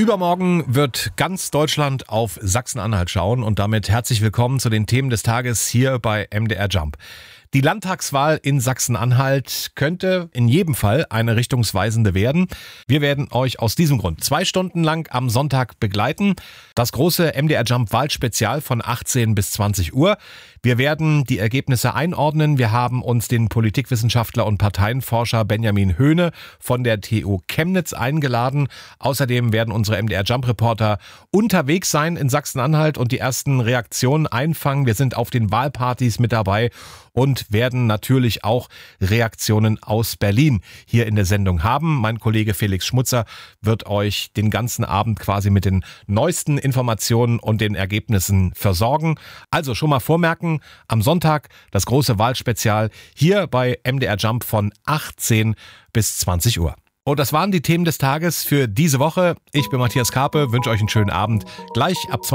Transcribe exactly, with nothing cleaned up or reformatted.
Übermorgen wird ganz Deutschland auf Sachsen-Anhalt schauen und damit herzlich willkommen zu den Themen des Tages hier bei M D R Jump. Die Landtagswahl in Sachsen-Anhalt könnte in jedem Fall eine richtungsweisende werden. Wir werden euch aus diesem Grund zwei Stunden lang am Sonntag begleiten. Das große M D R Jump Wahlspezial von achtzehn bis zwanzig Uhr. Wir werden die Ergebnisse einordnen. Wir haben uns den Politikwissenschaftler und Parteienforscher Benjamin Höhne von der T U Chemnitz eingeladen. Außerdem werden unsere M D R Jump Reporter unterwegs sein in Sachsen-Anhalt und die ersten Reaktionen einfangen. Wir sind auf den Wahlpartys mit dabei und werden natürlich auch Reaktionen aus Berlin hier in der Sendung haben. Mein Kollege Felix Schmutzer wird euch den ganzen Abend quasi mit den neuesten Informationen und den Ergebnissen versorgen. Also schon mal vormerken, am Sonntag das große Wahlspezial hier bei M D R Jump von achtzehn bis zwanzig Uhr. Und das waren die Themen des Tages für diese Woche. Ich bin Matthias Karpe, wünsche euch einen schönen Abend. Gleich ab